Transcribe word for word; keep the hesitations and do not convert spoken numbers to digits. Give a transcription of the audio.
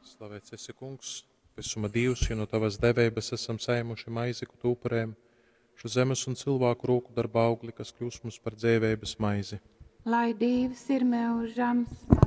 Slavēts esi, Kungs, visuma Dievs, jo no tavas devības esam saimuši maizi, ko tu upurējam, šo zemes un cilvēku roku darba augli, kas kļūst mums par dzīvības maizi. Lai Dievs ir mūžams.